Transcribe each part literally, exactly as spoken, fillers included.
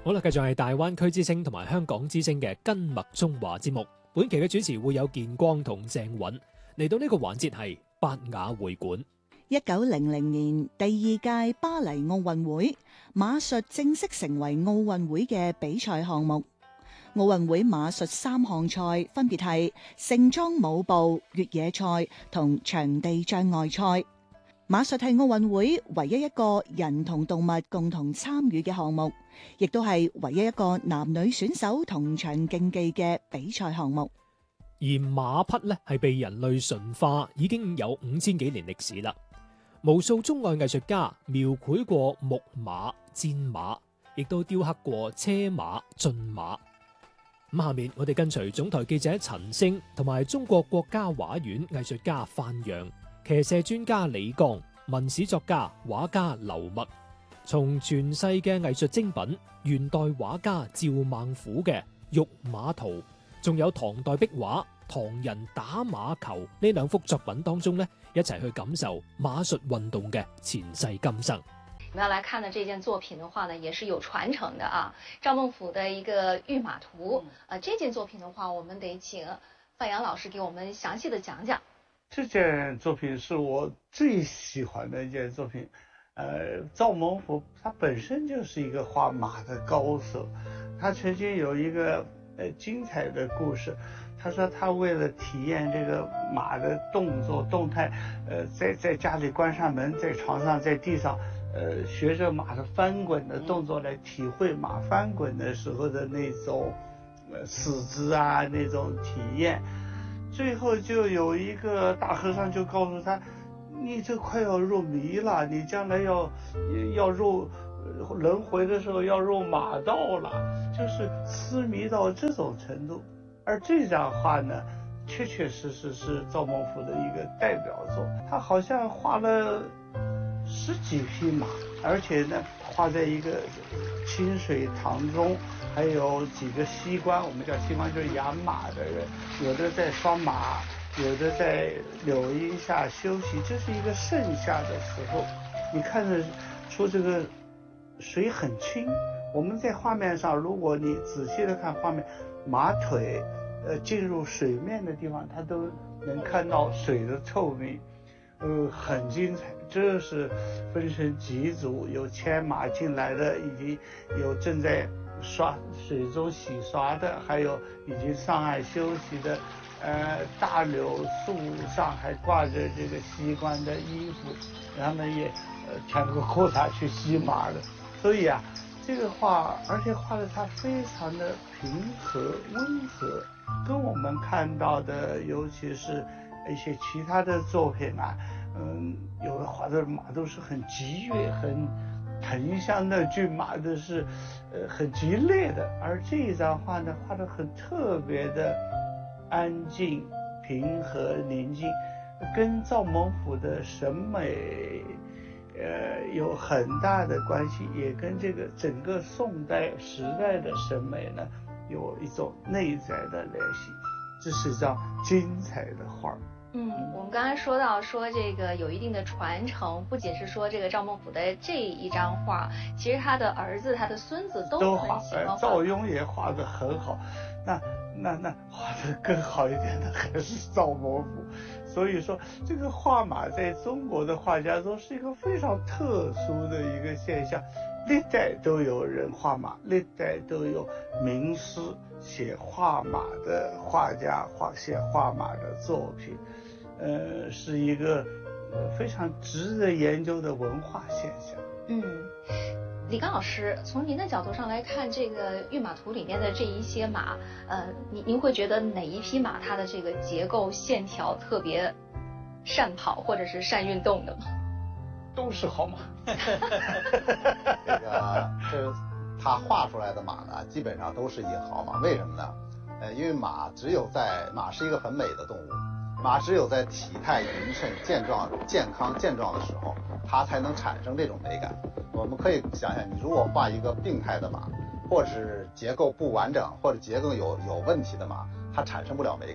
好啦，繼續係大灣區之聲同埋香港之聲嘅根脈中華節目。本期嘅主持會有健光同鄭允。嚟到呢個環節係八雅會館。 一九零零年第二屆巴黎奧運會，馬術正式成為奧運會嘅比賽項目。奧運會馬術三項賽分別係盛裝舞步、越野賽同場地障礙賽。馬術係奧運會唯一一個人同動物共同參與嘅項目，亦都係唯一一個男女選手同場競技嘅比賽項目。 而馬匹咧係被人類馴化，已經有五千幾年歷史啦。無數中外藝術家描繪過木馬、戰馬，亦都雕刻過車馬、駿馬。咁下面我哋跟隨總台記者陳星同埋中國國家畫院藝術家范陽、騎射專家李剛、文史作家畫家劉墨，從傳世嘅藝術精品元代畫家趙孟頫嘅玉馬圖，仲有唐代壁畫《唐人打馬球》呢兩幅作品當中呢，一齊去感受馬術運動嘅前世今生。 我們要來看的這件作品的話呢，也是有傳承的啊。趙孟頫的一個御馬圖，呃，這件作品的話，我們得請范陽老師給我們詳細的講講。 這件作品是我最喜歡的一件作品。呃，趙孟頫他本身就是一個畫馬的高手，他曾經有一個呃精彩的故事。他說他為了體驗這個馬的動作動態，呃，在在家裏關上門，在床上，在地上，呃，學着馬的翻滾的動作來體會馬翻滾的時候的那種呃死姿啊，那種體驗。最後就有一個大和尚就告訴他，你這快要入迷了，你將來要要入輪迴的時候要入馬道了，就是痴迷到這種程度。而這張畫呢，確確實實是趙孟頫的一個代表作。他好像畫了十幾匹馬，而且呢，畫在一個清水塘中，還有幾個西關，我們叫西關，就是養馬的人，有的在拴馬，有的在柳蔭下休息。這是一個盛夏的時候，你看得出這個水很清。我們在畫面上，如果你仔細的看畫面，馬腿呃進入水面的地方，它都能看到水的透明，呃很精彩。這是分成幾組，有牽馬進來的，以及有正在刷水中洗刷的，還有已經上岸休息的。呃大柳樹上還掛着這個西關的衣服，他們也呃穿個褲衩去吸馬的。所以啊，這個畫，而且畫的它非常的平和溫和，跟我們看到的，尤其是一些其他的作品啊，嗯，有的畫的馬都是很激越、很騰香的駿馬的是，呃，很激烈的。而這一張畫呢，畫的很特別的安靜、平和、寧靜，跟趙孟頫的審美呃，有很大的關係，也跟這個整個宋代時代的審美呢，有一種內在的聯繫。這是一張精彩的畫。 嗯，我們剛才說到說這個有一定的傳承，不僅是說這個趙孟頫的這一張畫，其實他的兒子、他的孫子都很喜歡畫。 趙雍也畫得很好，那那那畫得更好一點的還是趙孟頫。所以說，這個畫馬在中國的畫家中是一個非常特殊的一個現象。歷代都有人畫馬，歷代都有名師寫畫馬的畫家畫寫畫馬的作品，呃，是一個非常值得研究的文化現象。 嗯，李剛老師，從您的角度上來看，這個御馬圖裡面的這一些馬，呃，您您會覺得哪一匹馬它的這個結構線條特別善跑，或者是善運動的嗎？ 都是好馬。 這個這他畫出來的馬呢，基本上都是一好馬。為什麼呢？呃，因為馬只有在馬是一個很美的動物，馬只有在體態勻稱、健壯、健康、健壯的時候，它才能產生這種美感。我們可以想想，你如果畫一個病態的馬，或者是結構不完整，或者結構有有問題的馬，它產生不了美感。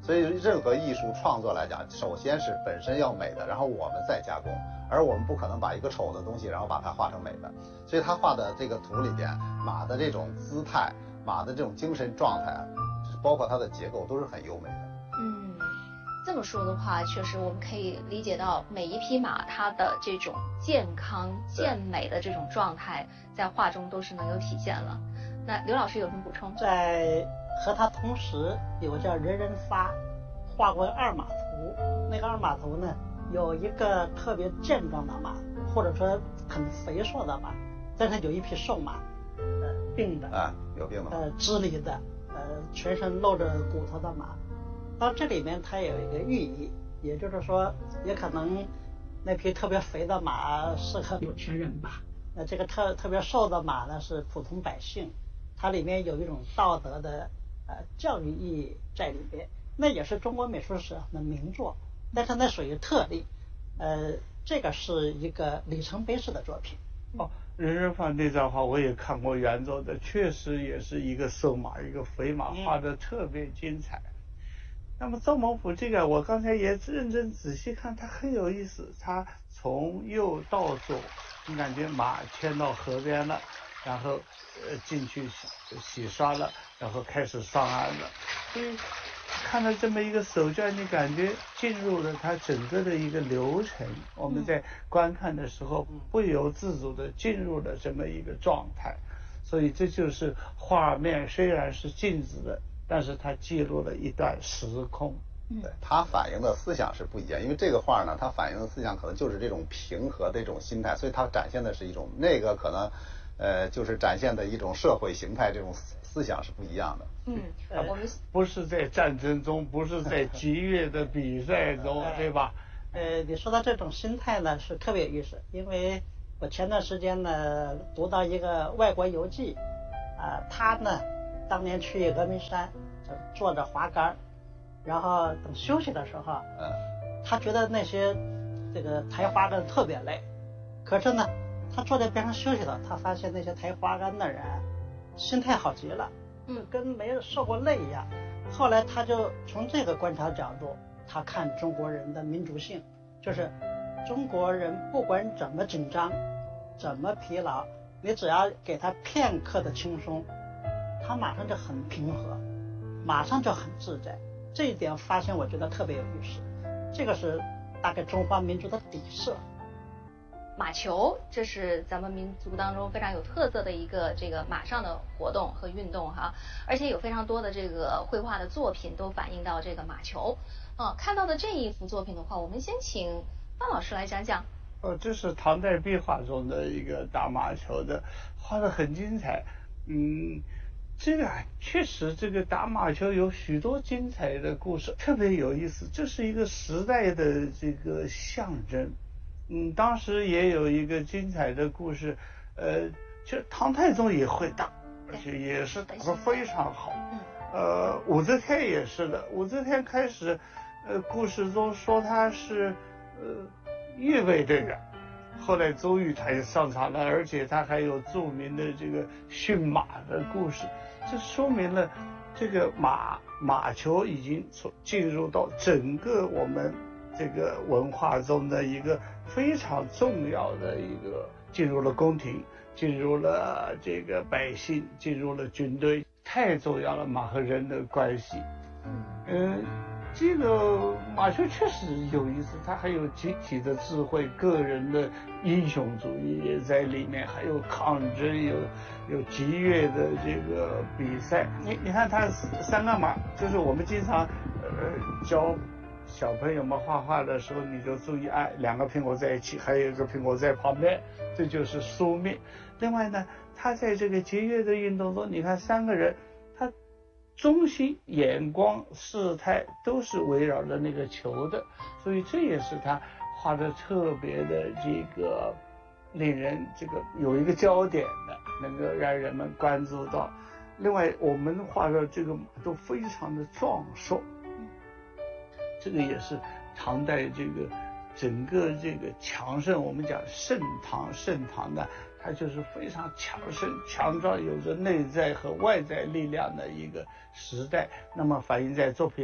所以任何艺术创作来讲，首先是本身要美的，然后我们再加工，而我们不可能把一个丑的东西然后把它画成美的。所以他画的这个图里边，马的这种姿态，马的这种精神状态，包括它的结构都是很优美的。 嗯，这么说的话，确实我们可以理解到每一匹马它的这种健康健美的这种状态在画中都是能有体现了。那刘老师有什么补充？ 在和他同时有个叫人人发画过二马图，那个二马图呢有一个特别健壮的马，或者说很肥硕的马，但是有一匹瘦马，呃病的啊有病的呃支离的呃全身露着骨头的马。到这里面它有一个寓意，也就是说也可能那匹特别肥的马适合有钱人吧，那这个特特别瘦的马呢是普通百姓，它里面有一种道德的呃教育意义在里边，那也是中国美术史上的名作，但是那属于特例，呃，这个是一个里程碑式的作品。 哦，人人发那张画我也看过原作的，确实也是一个瘦马一个肥马，画的特别精彩。嗯、那么赵孟頫这个我刚才也认真仔细看，他很有意思，他从右到左，你感觉马牵到河边了，然后呃进去洗洗刷了，然后开始上岸了，所以看到这么一个手卷，你感觉进入了它整个的一个流程，我们在观看的时候不由自主的进入了这么一个状态，所以这就是画面虽然是静止的，但是它记录了一段时空。 对，它反映的思想是不一样，因为这个画呢，它反映的思想可能就是这种平和的一种心态，所以它展现的是一种，那个可能呃就是展现的一种社会形态，这种思想是不一样的。 嗯，我们不是在战争中，不是在激越的比赛中，对吧？ 呃，你说到这种心态呢，是特别有意思，因为我前段时间呢读到一个外国游记，啊、呃，他呢当年去峨眉山，就坐着滑竿，然后等休息的时候，嗯，他觉得那些这个抬花竿特别累，可是呢，他坐在边上休息了，他发现那些抬花竿的人心态好极了。嗯，跟没受过累一样。后来他就从这个观察角度，他看中国人的民族性，就是中国人不管怎么紧张，怎么疲劳，你只要给他片刻的轻松，他马上就很平和，马上就很自在。这一点发现我觉得特别有意思，这个是大概中华民族的底色。 马球，这是咱们民族当中非常有特色的一个这个马上的活动和运动哈，而且有非常多的这个绘画的作品都反映到这个马球。啊，看到的这一幅作品的话，我们先请范老师来讲讲。 哦，这是唐代壁画中的一个打马球的，画得很精彩。嗯，这个确实这个打马球有许多精彩的故事，特别有意思。这是一个时代的这个象征。嗯，当时也有一个精彩的故事，呃，就唐太宗也会打，而且也是打得非常好。呃，武则天也是的，武则天开始，呃，故事中说他是呃预备队员，后来周瑜他也上场了，而且他还有著名的这个驯马的故事，这说明了这个马马球已经进入到整个我们这个文化中的一个非常重要的一个，进入了宫廷，进入了这个百姓，进入了军队，太重要了，马和人的关系。嗯，这个马球确实有意思，它还有集体的智慧，个人的英雄主义也在里面，还有抗争，有有激越的这个比赛。你你看它三个马，就是我们经常呃教小朋友们画画的时候，你就注意，哎，两个苹果在一起，还有一个苹果在旁边，这就是书面。另外呢，他在这个节约的运动中，你看三个人，他中心眼光事态都是围绕着那个球的，所以这也是他画的特别的这个令人这个有一个焦点的，能够让人们关注到。另外，我们画的这个马都非常的壮硕。这个也是唐代这个整个这个强盛，我们讲盛唐盛唐的，它就是非常强盛强壮，有着内在和外在力量的一个时代。那么反映在作品里，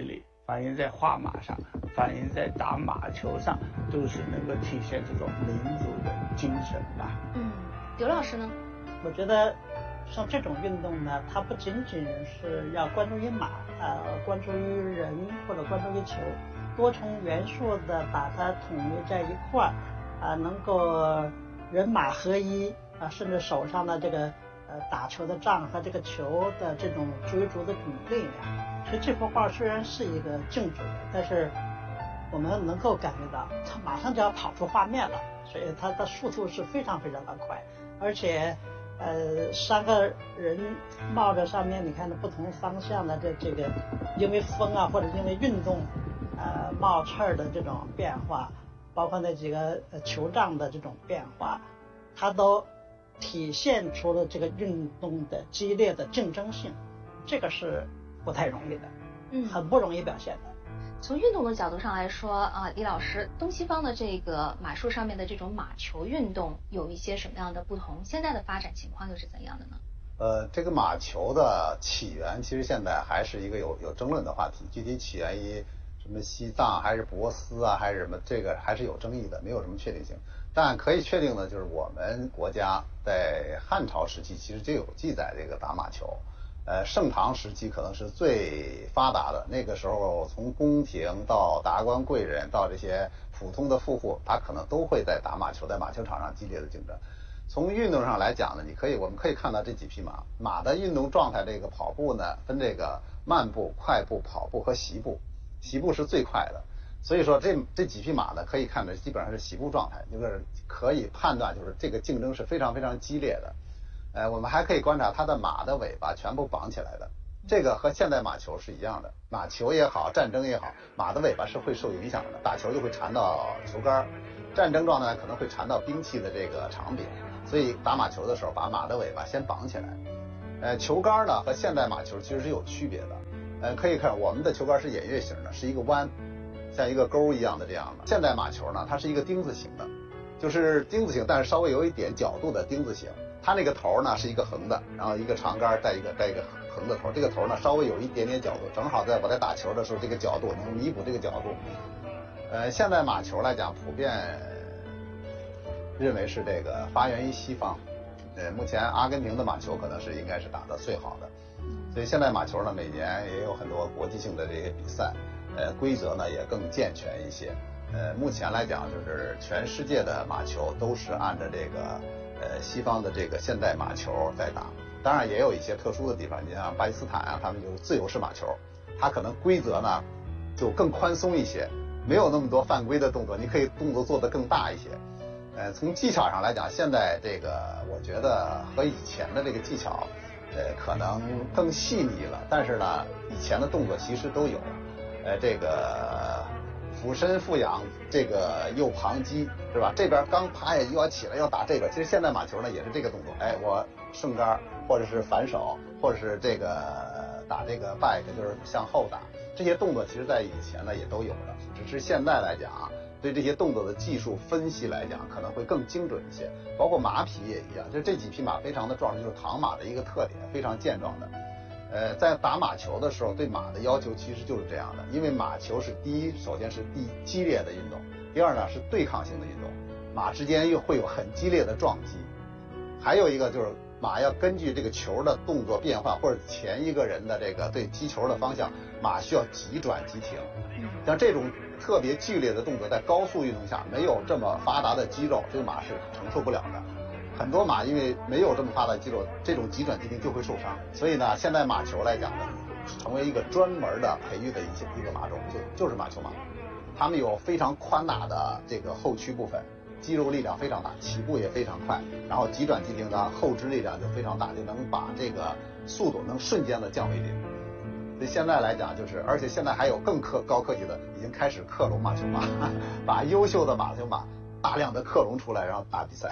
反映在画马上，反映在打马球上，都是能够体现这种民族的精神吧。 嗯，刘老师呢？ 我觉得像这种运动呢，它不仅仅是要关注于马，呃，关注于人或者关注于球，多重元素的把它统一在一块儿，啊、呃，能够人马合一啊、呃，甚至手上的这个呃打球的杖和这个球的这种追逐的这种力量。其实这幅画虽然是一个静止的，但是我们能够感觉到它马上就要跑出画面了，所以它的速度是非常非常的快，而且。呃，三个人冒着上面，你看的不同方向的这这个，因为风啊或者因为运动，呃冒气儿的这种变化，包括那几个呃球杖的这种变化，它都体现出了这个运动的激烈的竞争性，这个是不太容易的， 嗯， 很不容易表现的。 从运动的角度上来说啊，李老师，东西方的这个马术上面的这种马球运动有一些什么样的不同？现在的发展情况又是怎样的呢？ 呃，这个马球的起源其实现在还是一个有有争论的话题，具体起源于什么西藏还是波斯啊，还是什么，这个还是有争议的，没有什么确定性。但可以确定的就是我们国家在汉朝时期其实就有记载这个打马球。呃，盛唐时期可能是最发达的，那个时候从宫廷到达官贵人到这些普通的富户，他可能都会在打马球，在马球场上激烈的竞争。从运动上来讲呢，你可以我们可以看到这几匹马，马的运动状态，这个跑步呢分这个慢步、快步、跑步和习步，习步是最快的。所以说这这几匹马呢，可以看着基本上是习步状态，就是可以判断就是这个竞争是非常非常激烈的。呃，我们还可以观察它的马的尾巴全部绑起来的，这个和现代马球是一样的。马球也好，战争也好，马的尾巴是会受影响的，打球就会缠到球杆，战争状态可能会缠到兵器的这个长柄，所以打马球的时候把马的尾巴先绑起来。呃，球杆呢和现代马球其实是有区别的。呃，可以看我们的球杆是偃月形的，是一个弯，像一个钩一样的这样的。现代马球呢，它是一个丁字形的，就是丁字形，但是稍微有一点角度的丁字形。它那个头呢是一个横的，然后一个长杆带一个带一个横的头，这个头呢稍微有一点点角度，正好在我在打球的时候，这个角度能弥补这个角度。呃，现在马球来讲，普遍认为是这个发源于西方。呃，目前阿根廷的马球可能是应该是打得最好的，所以现在马球呢每年也有很多国际性的这些比赛，呃，规则呢也更健全一些。呃，目前来讲就是全世界的马球都是按照这个。呃，西方的这个现代马球在打，当然也有一些特殊的地方，你像巴基斯坦啊，他们就是自由式马球，它可能规则呢就更宽松一些，没有那么多犯规的动作，你可以动作做得更大一些。呃，从技巧上来讲，现在这个我觉得和以前的这个技巧，呃，可能更细腻了，但是呢，以前的动作其实都有，呃，这个。俯身俯仰，这个右旁击是吧？这边刚爬也又要起来要打这个。其实现在马球呢也是这个动作，哎，我顺杆或者是反手，或者是这个打这个 back， 就是向后打。这些动作其实在以前呢也都有的，只是现在来讲，对这些动作的技术分析来讲可能会更精准一些。包括马匹也一样，就这几匹马非常的壮，就是唐马的一个特点，非常健壮的。呃，在打马球的时候，对马的要求其实就是这样的，因为马球是第一，首先是第激烈的运动，第二呢是对抗性的运动，马之间又会有很激烈的撞击，还有一个就是马要根据这个球的动作变化，或者前一个人的这个对击球的方向，马需要急转急停，像这种特别剧烈的动作，在高速运动下没有这么发达的肌肉，这个马是承受不了的。很多马因为没有这么发达的肌肉，这种急转急停就会受伤。所以呢，现在马球来讲呢，成为一个专门的培育的一些一个马种，就就是马球马。它们有非常宽大的这个后驱部分，肌肉力量非常大，起步也非常快，然后急转急停的后肢力量就非常大，就能把这个速度能瞬间的降为零。所以现在来讲就是，而且现在还有更科高科技的，已经开始克隆马球马，把优秀的马球马大量的克隆出来，然后打比赛。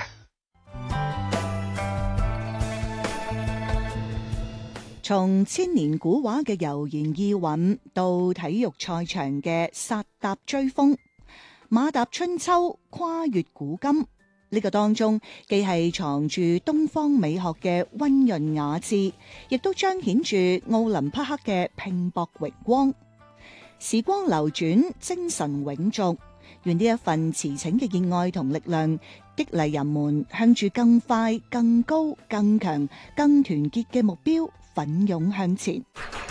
從千年古畫嘅悠然意韻到體育賽場嘅剎踏追風，馬踏春秋跨越古今，呢個當中既係藏住東方美學嘅溫潤雅致，亦都彰顯住奧林匹克嘅拼搏榮光。 時光流轉，精神永續。願呢一份馳騁嘅熱愛同力量，激勵人們向住更快、更高、更強、更團結嘅目標奮勇向前。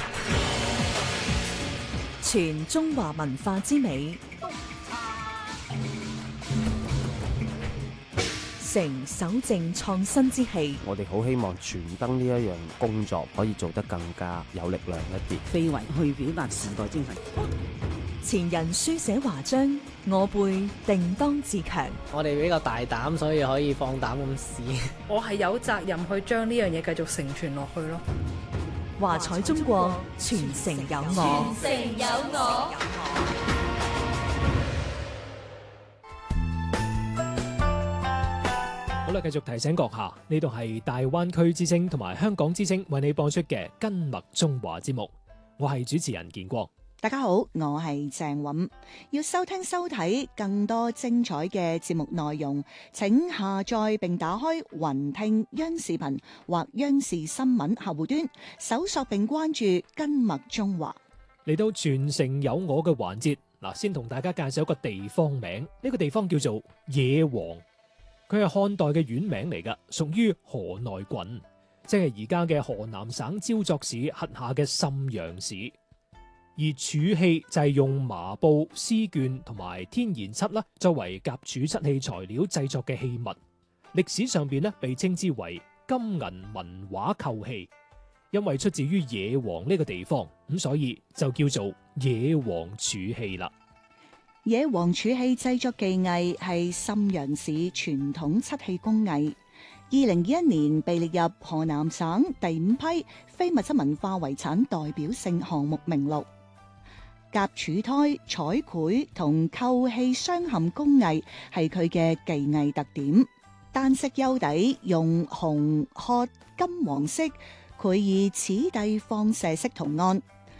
傳中華文化之美，成守正創新之氣。 我哋好希望傳燈呢一樣工作可以做得更加有力量一啲， 非遺去表達時代精神。 前人書寫華章，我輩定當自強。 我哋比較大膽，所以可以放膽咁試。 我係有責任去將呢樣嘢繼續承傳落去咯。 華彩中國，傳承有我。 傳承有我。 好啦，繼續提醒閣下，呢度係大灣區之聲同埋香港之聲為你播出嘅跟脈中華節目，我係主持人建國。 大家好，我係鄭韻。要收聽收睇更多精彩嘅節目內容，請下載並打開雲聽央視頻或央視新聞客戶端，搜索並關注跟脈中華。 嚟到傳承有我嘅環節，嗱，先同大家介紹一個地方名，呢個地方叫做野王，佢係漢代嘅縣名嚟㗎，屬於河內郡，即係而家嘅河南省焦作市轄下嘅沁陽市。而儲器就係用麻布、絲絹同埋天然漆啦，作為夾儲漆器材料製作嘅器物。歷史上邊咧被稱之為金銀文畫構器，因為出自於野王呢個地方，咁所以就叫做野王儲器啦。 野王儲器製作技藝係沁陽市傳統漆器工藝，二零二一年被列入河南省第五批非物質文化遺產代表性項目名錄。夾儲胎、彩繪同構器鑲嵌工藝係佢嘅技藝特點。單色釉底用紅、褐、金黃色繪以此地放射式圖案，